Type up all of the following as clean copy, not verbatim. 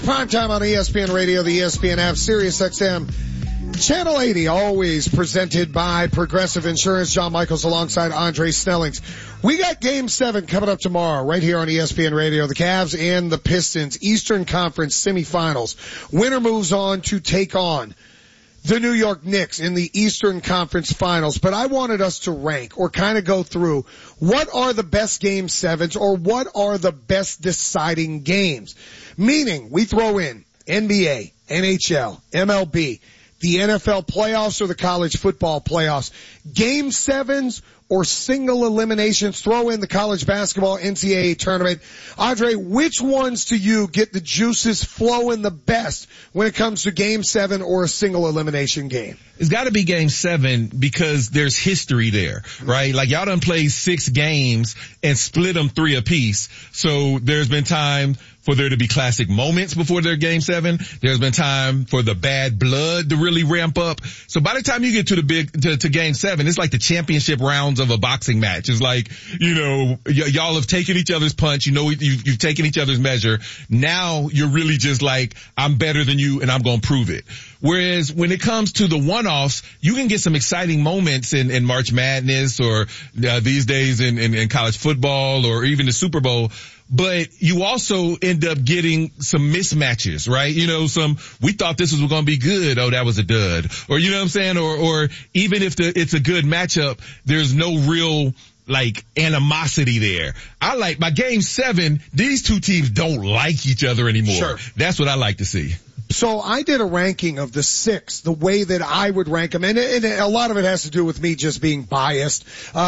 Primetime on ESPN Radio, the ESPN app, Sirius XM, Channel 80, always presented by Progressive Insurance. John Michaels alongside Andre Snellings. We got Game 7 coming up tomorrow right here on ESPN Radio. The Cavs and the Pistons, Eastern Conference semifinals. Winner moves on to take on the New York Knicks in the Eastern Conference Finals. But I wanted us to rank or kind of go through what are the best Game 7s or what are the best deciding games. Meaning, we throw in NBA, NHL, MLB, the NFL playoffs or the college football playoffs, Game 7s or single eliminations, throw in the college basketball NCAA tournament. Andre, which ones to you get the juices flowing the best when it comes to Game 7 or a single elimination game? It's got to be Game 7 because there's history there, right? Like y'all done played 6 games and split them 3 apiece. So there's been time for there to be classic moments before their Game 7. There's been time for the bad blood to really ramp up. So by the time you get to to Game 7, it's like the championship rounds of a boxing match. It's like, y'all have taken each other's punch. You've taken each other's measure. Now you're really just like, I'm better than you and I'm going to prove it. Whereas when it comes to the one-offs, you can get some exciting moments in March Madness or these days in college football or even the Super Bowl. But you also end up getting some mismatches, right? We thought this was going to be good. Oh, that was a dud. Or, you know what I'm saying? Or even if it's a good matchup, there's no real like animosity there. By Game 7, these two teams don't like each other anymore. Sure. That's what I like to see. So I did a ranking of the 6, the way that I would rank them, and a lot of it has to do with me just being biased,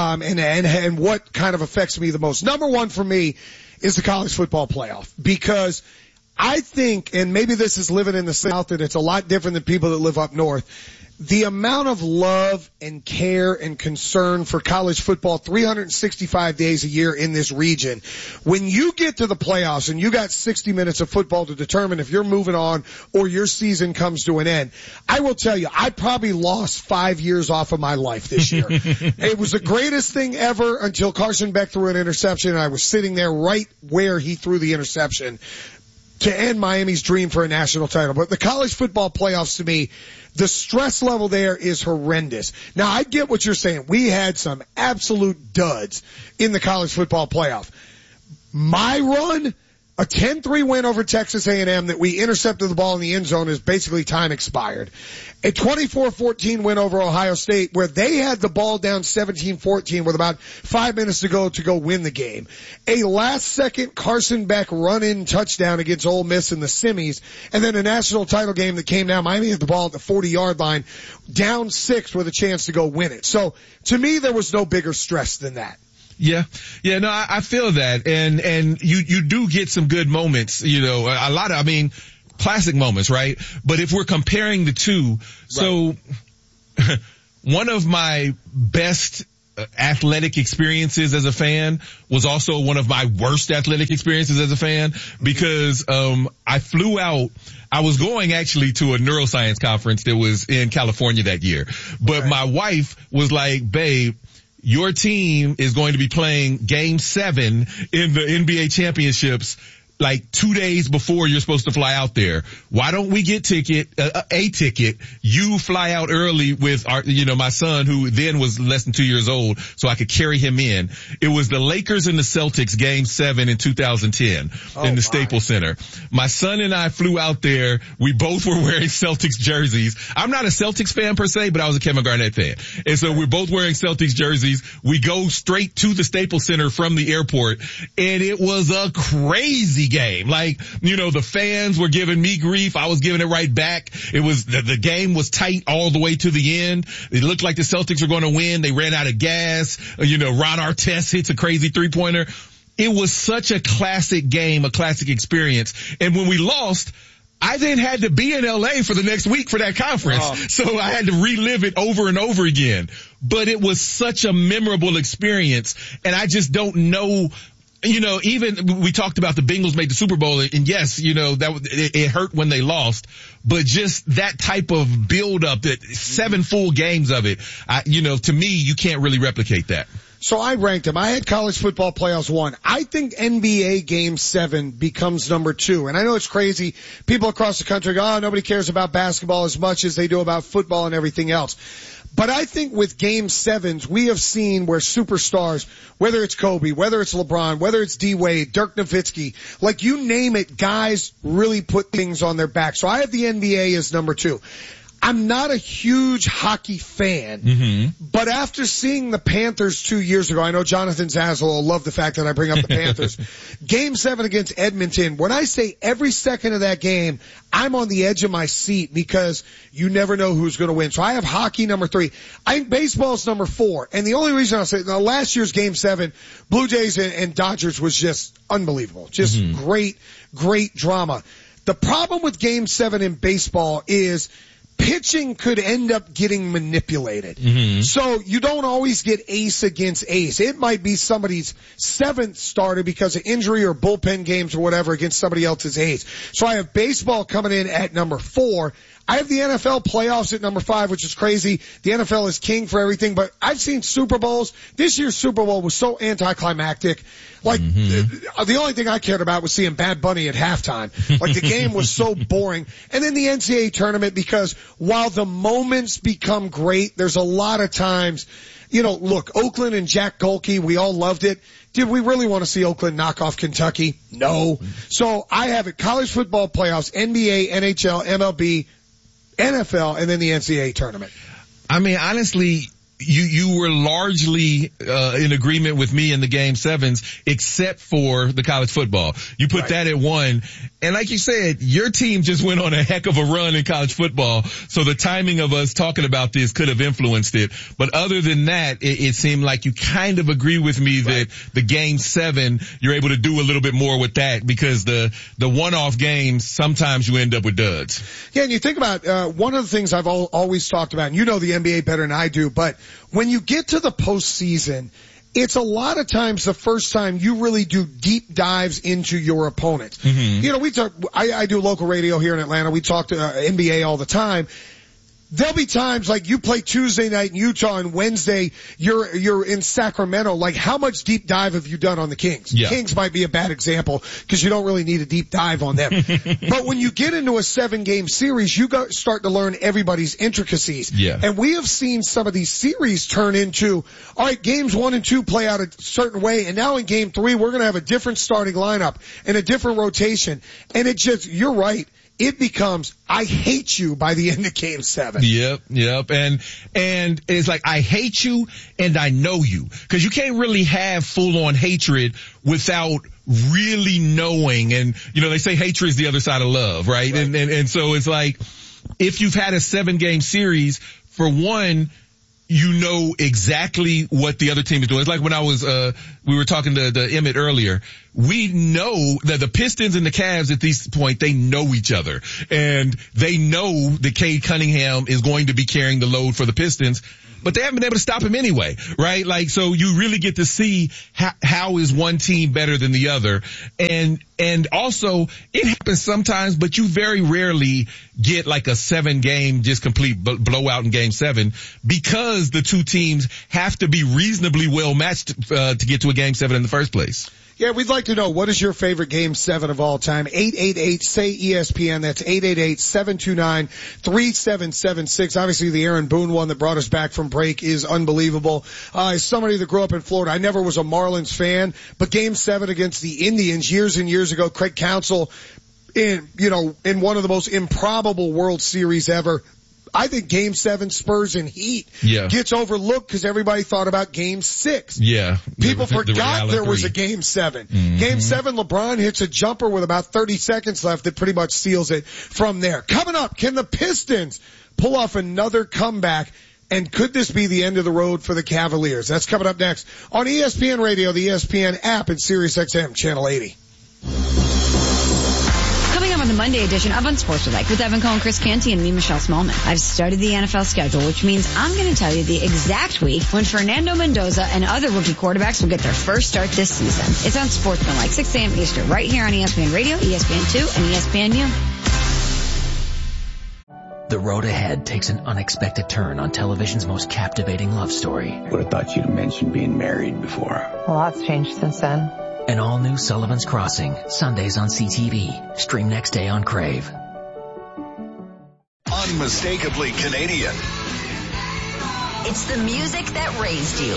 and what kind of affects me the most. Number 1 for me is the college football playoff, because I think, and maybe this is living in the South and it's a lot different than people that live up north, the amount of love and care and concern for college football 365 days a year in this region. When you get to the playoffs and you got 60 minutes of football to determine if you're moving on or your season comes to an end, I will tell you, I probably lost 5 years off of my life this year. It was the greatest thing ever until Carson Beck threw an interception and I was sitting there right where he threw the interception to end Miami's dream for a national title. But the college football playoffs, to me, the stress level there is horrendous. Now, I get what you're saying. We had some absolute duds in the college football playoff. My run, a 10-3 win over Texas A&M that we intercepted the ball in the end zone is basically time expired. A 24-14 win over Ohio State where they had the ball down 17-14 with about 5 minutes to go win the game. A last-second Carson Beck run-in touchdown against Ole Miss in the semis, and then a national title game that came down. Miami had the ball at the 40-yard line, down 6 with a chance to go win it. So, to me, there was no bigger stress than that. Yeah, no, I feel that, and you do get some good moments, a lot of, classic moments, right? But if we're comparing the two, so one of my best athletic experiences as a fan was also one of my worst athletic experiences as a fan because I flew out. I was going actually to a neuroscience conference that was in California that year, but my wife was like, babe, your team is going to be playing Game 7 in the NBA championships like 2 days before you're supposed to fly out there. Why don't we get a ticket? You fly out early with my son who then was less than 2 years old so I could carry him in. It was the Lakers and the Celtics Game 7 in 2010 in the Staples Center. My son and I flew out there. We both were wearing Celtics jerseys. I'm not a Celtics fan per se, but I was a Kevin Garnett fan. And so we're both wearing Celtics jerseys. We go straight to the Staples Center from the airport and it was a crazy game. Like, the fans were giving me grief. I was giving it right back. It was, the game was tight all the way to the end. It looked like the Celtics were going to win. They ran out of gas. Ron Artest hits a crazy 3-pointer. It was such a classic game, a classic experience. And when we lost, I then had to be in LA for the next week for that conference. So I had to relive it over and over again. But it was such a memorable experience. And I just don't know, even we talked about the Bengals made the Super Bowl, and yes, it hurt when they lost, but just that type of build up, that 7 full games of it, to me, you can't really replicate that. So I ranked them. I had college football playoffs 1. I think NBA game 7 becomes number 2. And I know it's crazy. People across the country go, oh, nobody cares about basketball as much as they do about football and everything else. But I think with game 7s, we have seen where superstars, whether it's Kobe, whether it's LeBron, whether it's D. Wade, Dirk Nowitzki, like you name it, guys really put things on their back. So I have the NBA as number 2. I'm not a huge hockey fan, but after seeing the Panthers 2 years ago, I know Jonathan Zazzle will love the fact that I bring up the Panthers. Game 7 against Edmonton, when I say every second of that game, I'm on the edge of my seat because you never know who's going to win. So I have hockey number 3. I think baseball is number 4. And the only reason I'll say, last year's game 7, Blue Jays and Dodgers was just unbelievable. Just great drama. The problem with game 7 in baseball is pitching could end up getting manipulated. So you don't always get ace against ace. It might be somebody's 7th starter because of injury or bullpen games or whatever against somebody else's ace. So I have baseball coming in at number 4. I have the NFL playoffs at number 5, which is crazy. The NFL is king for everything, but I've seen Super Bowls. This year's Super Bowl was so anticlimactic. Like, the only thing I cared about was seeing Bad Bunny at halftime. Like, the game was so boring. And then the NCAA tournament, because while the moments become great, there's a lot of times, look, Oakland and Jack Golke, we all loved it. Did we really want to see Oakland knock off Kentucky? No. So I have it, college football playoffs, NBA, NHL, MLB, NFL, and then the NCAA tournament. I mean, honestly, you were largely in agreement with me in the game 7s, except for the college football. You put that at 1. And like you said, your team just went on a heck of a run in college football. So the timing of us talking about this could have influenced it. But other than that, it seemed like you kind of agree with me that the game 7, you're able to do a little bit more with that because the one-off games, sometimes you end up with duds. Yeah, and you think about, one of the things I've always talked about, and you know the NBA better than I do, but when you get to the postseason, it's a lot of times the first time you really do deep dives into your opponent. We talk, I do local radio here in Atlanta. We talk to NBA all the time. There'll be times like you play Tuesday night in Utah and Wednesday you're in Sacramento. Like how much deep dive have you done on the Kings? Yeah. Kings might be a bad example because you don't really need a deep dive on them. But when you get into a 7-game series, you start to learn everybody's intricacies. Yeah. And we have seen some of these series turn into, all right, games 1 and 2 play out a certain way, and now in game 3 we're going to have a different starting lineup and a different rotation. And it just, you're right. It becomes, I hate you by the end of game 7. Yep. And it's like, I hate you and I know you. Cause you can't really have full on hatred without really knowing. And, they say hatred is the other side of love, right? And so it's like, if you've had a 7-game series, for one, you know exactly what the other team is doing. It's like when we were talking to Emmett earlier. We know that the Pistons and the Cavs at this point, they know each other. And they know that Cade Cunningham is going to be carrying the load for the Pistons, but they haven't been able to stop him anyway, right? Like, so you really get to see how is one team better than the other. And also, it happens sometimes, but you very rarely get like a 7-game just complete blowout in game 7 because the two teams have to be reasonably well matched to get to a game 7 in the first place. Yeah, we'd like to know, what is your favorite game 7 of all time? 888-SAY-ESPN. That's 888-729-3776. Obviously, the Aaron Boone one that brought us back from break is unbelievable. As somebody that grew up in Florida, I never was a Marlins fan, but game 7 against the Indians years and years ago, Craig Counsell in one of the most improbable World Series ever. I think game 7 Spurs and Heat gets overlooked because everybody thought about game 6. Yeah. People forgot there was a game 7. Game 7, LeBron hits a jumper with about 30 seconds left that pretty much seals it from there. Coming up, can the Pistons pull off another comeback? And could this be the end of the road for the Cavaliers? That's coming up next on ESPN Radio, the ESPN app, and SiriusXM Channel 80. On the Monday edition of Unsportsmanlike with Evan Cohen, Chris Canty, and me, Michelle Smallman. I've studied the NFL schedule, which means I'm going to tell you the exact week when Fernando Mendoza and other rookie quarterbacks will get their first start this season. It's Unsportsmanlike, 6 a.m. Eastern, right here on ESPN Radio, ESPN2, and ESPNU. The road ahead takes an unexpected turn on television's most captivating love story. Would have thought you'd mentioned being married before. A lot's changed since then. An all-new Sullivan's Crossing, Sundays on CTV. Stream next day on Crave. Unmistakably Canadian. It's the music that raised you.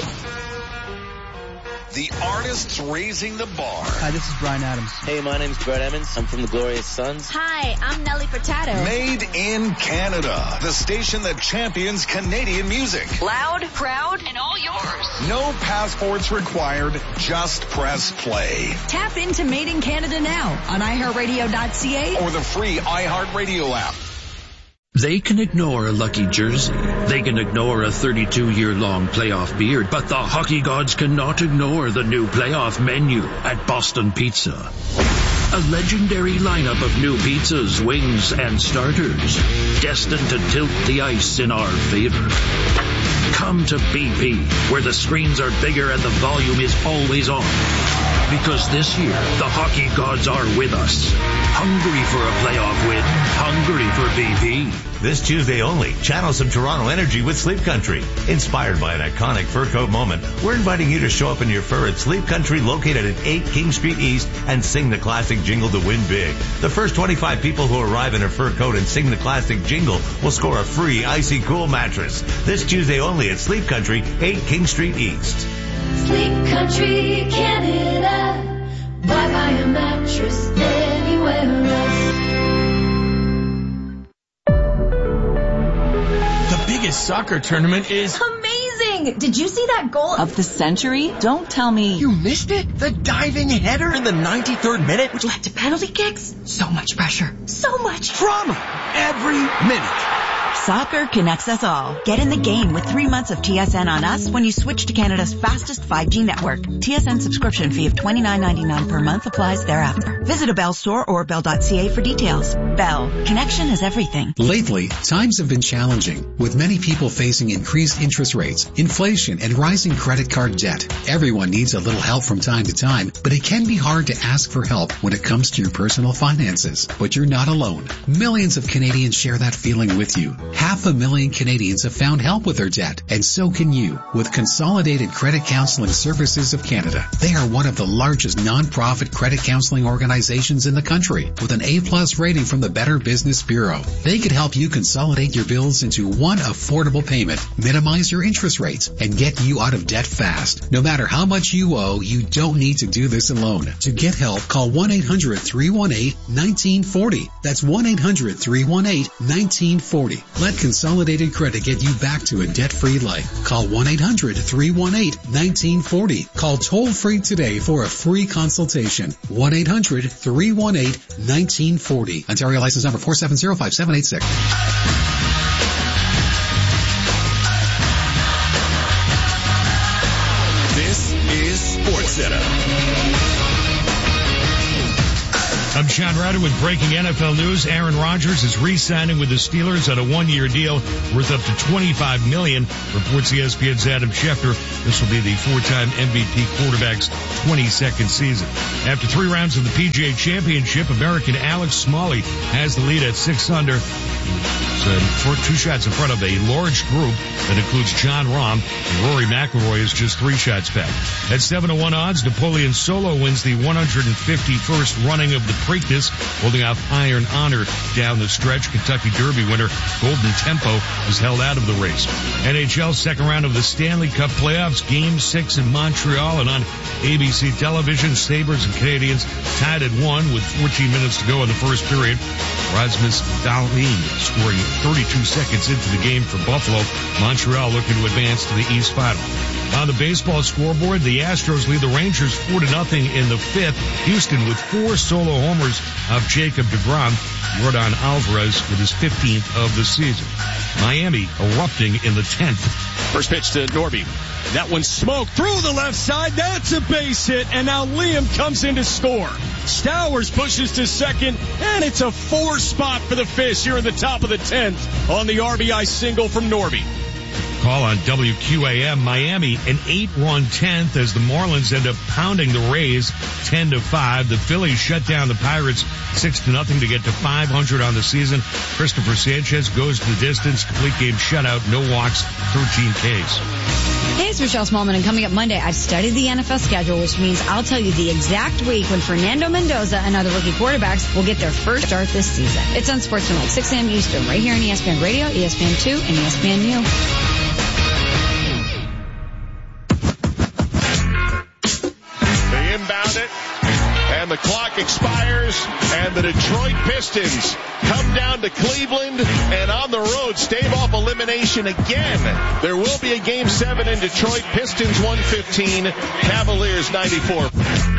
The artists raising the bar. Hi, this is Bryan Adams. Hey, my name's Brett Emmons. I'm from the Glorious Sons. Hi, I'm Nelly Furtado. Made in Canada. The station that champions Canadian music. Loud, proud, and all yours. No passports required. Just press play. Tap into Made in Canada now on iHeartRadio.ca or the free iHeartRadio app. They can ignore a lucky jersey. They can ignore a 32-year-long playoff beard, but the hockey gods cannot ignore the new playoff menu at Boston Pizza. A legendary lineup of new pizzas, wings, and starters, destined to tilt the ice in our favor. Come to BP, where the screens are bigger and the volume is always on. Because this year, the hockey gods are with us. Hungry for a playoff win. Hungry for BP. This Tuesday only, channel some Toronto energy with Sleep Country. Inspired by an iconic fur coat moment, we're inviting you to show up in your fur at Sleep Country, located at 8 King Street East, and sing the classic jingle to win big. The first 25 people who arrive in a fur coat and sing the classic jingle will score a free Icy Cool mattress. This Tuesday only at Sleep Country, 8 King Street East. Sleep Country, Canada. Why buy a mattress anywhere else? The biggest soccer tournament is amazing! Did you see that goal of the century? Don't tell me you missed it. The diving header in the 93rd minute, which led to penalty kicks. So much pressure. So much drama. Every minute. Soccer connects us all. Get in the game with 3 months of TSN on us when you switch to Canada's fastest 5G network. TSN subscription fee of $29.99 per month applies thereafter. Visit a Bell store or bell.ca for details. Bell. Connection is everything. Lately, times have been challenging, with many people facing increased interest rates, inflation, and rising credit card debt. Everyone needs a little help from time to time, but it can be hard to ask for help when it comes to your personal finances. But you're not alone. Millions of Canadians share that feeling with you. 500,000 Canadians have found help with their debt, and so can you with Consolidated Credit Counseling Services of Canada. They are one of the largest non-profit credit counseling organizations in the country with an A+ rating from the Better Business Bureau. They could help you consolidate your bills into one affordable payment, minimize your interest rates, and get you out of debt fast. No matter how much you owe, you don't need to do this alone. To get help, call 1-800-318-1940. That's 1-800-318-1940. Let Consolidated Credit get you back to a debt-free life. Call 1-800-318-1940. Call toll-free today for a free consultation. 1-800-318-1940. Ontario license number 4705786. This is SportsCenter. I'm Sean Ryder with breaking NFL news. Aaron Rodgers is re-signing with the Steelers on a one-year deal worth up to $25 million, reports ESPN's Adam Schefter. This will be the four-time MVP quarterback's 22nd season. After 3 rounds of the PGA Championship, American Alex Smalley has the lead at 6 under. For 2 shots in front of a large group that includes Jon Rahm, and Rory McIlroy is just 3 shots back. At 7-1 odds, Napoleon Solo wins the 151st running of the Preakness, holding off Iron Honor down the stretch. Kentucky Derby winner Golden Tempo is held out of the race. NHL second round of the Stanley Cup playoffs, Game 6 in Montreal, and on ABC television, Sabres and Canadians tied at 1 with 14 minutes to go in the first period. Rasmus Dahlin scoring 32 seconds into the game for Buffalo. Montreal looking to advance to the East Final. On the baseball scoreboard, the Astros lead the Rangers 4-0 in the 5th. Houston with 4 solo homers of Jacob deGrom. Yordan Alvarez with his 15th of the season. Miami erupting in the 10th. First pitch to Norby. That one smoked through the left side. That's a base hit, and now Liam comes in to score. Stowers pushes to second, and it's a 4 spot for the Fish here in the top of the 10th on the RBI single from Norby. call on WQAM. Miami an 8-1 10th as the Marlins end up pounding the Rays 10-5. The Phillies shut down the Pirates 6-0 to get to 500 on the season. Christopher Sanchez goes to the distance. Complete game shutout. No walks, 13 Ks. Hey, it's Michelle Smallman, and coming up Monday, I've studied the NFL schedule, which means I'll tell you the exact week when Fernando Mendoza and other rookie quarterbacks will get their first start this season. It's Unsportsmanlike, 6 a.m. Eastern, right here on ESPN Radio, ESPN2, and ESPNU. They inbound it, and the clock expires, and the Detroit Pistons come down to Cleveland and on the road stave off elimination again. There will be a Game 7 in Detroit. Pistons 115, Cavaliers 94.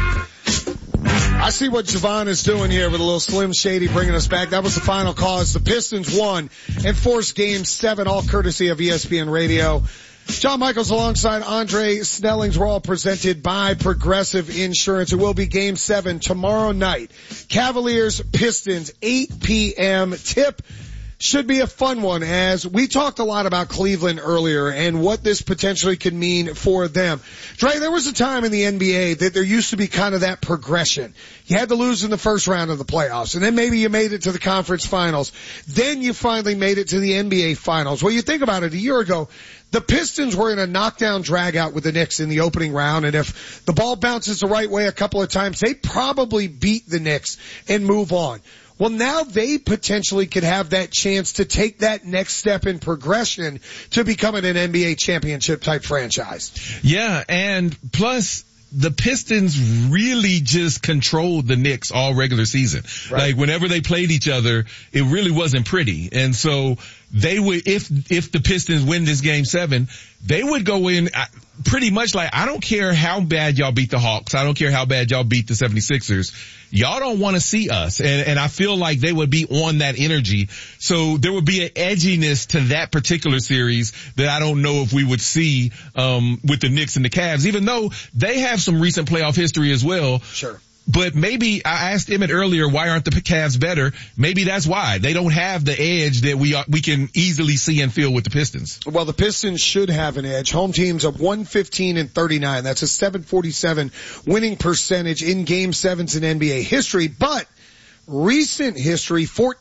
I see what Javon is doing here with a little Slim Shady bringing us back. That was the final cause. The Pistons won and forced Game 7, all courtesy of ESPN Radio. John Michaels alongside Andre Snellings. We're all presented by Progressive Insurance. It will be Game 7 tomorrow night. Cavaliers, Pistons, 8 p.m. tip. Should be a fun one, as we talked a lot about Cleveland earlier and what this potentially could mean for them. Dre, there was a time in the NBA that there used to be kind of that progression. You had to lose in the first round of the playoffs, and then maybe you made it to the conference finals. Then you finally made it to the NBA finals. Well, you think about it, a year ago, the Pistons were in a knockdown drag-out with the Knicks in the opening round, and if the ball bounces the right way a couple of times, they probably beat the Knicks and move on. Well, now they potentially could have that chance to take that next step in progression to becoming an NBA championship type franchise. Yeah, and plus the Pistons really just controlled the Knicks all regular season. Right. Like whenever they played each other, it really wasn't pretty. And so they would, if the Pistons win this Game 7, they would go in pretty much like, I don't care how bad y'all beat the Hawks. I don't care how bad y'all beat the 76ers. Y'all don't want to see us. And I feel like they would be on that energy. So there would be an edginess to that particular series that I don't know if we would see, with the Knicks and the Cavs, even though they have some recent playoff history as well. Sure. But maybe, I asked Emmett earlier, why aren't the Cavs better? Maybe that's why. They don't have the edge that we can easily see and feel with the Pistons. Well, the Pistons should have an edge. Home teams of 115-39. That's a 747 winning percentage in Game 7s in NBA history. But recent history,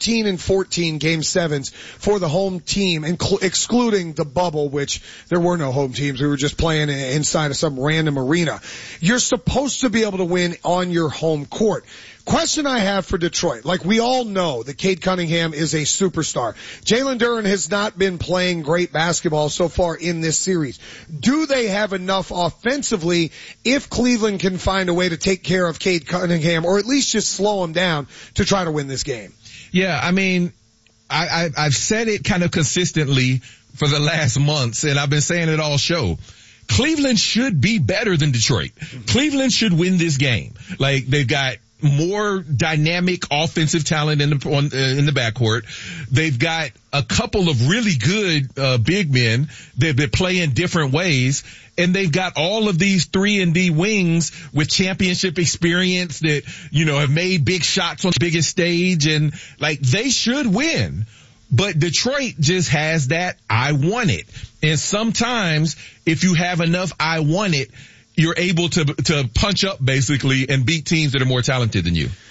14-14 Game 7s for the home team, excluding the bubble, which there were no home teams. We were just playing inside of some random arena. You're supposed to be able to win on your home court. Question I have for Detroit. Like, we all know that Cade Cunningham is a superstar. Jalen Duren has not been playing great basketball so far in this series. Do they have enough offensively if Cleveland can find a way to take care of Cade Cunningham, or at least just slow him down to try to win this game? Yeah, I mean, I've said it kind of consistently for the last months, and I've been saying it all show. Cleveland should be better than Detroit. Cleveland should win this game. Like, they've got more dynamic offensive talent in the backcourt. They've got a couple of really good big men that play in different ways, and they've got all of these 3-and-D wings with championship experience that, you know, have made big shots on the biggest stage, and like, they should win. But Detroit just has that I want it. And sometimes if you have enough I want it, you're able to punch up basically and beat teams that are more talented than you.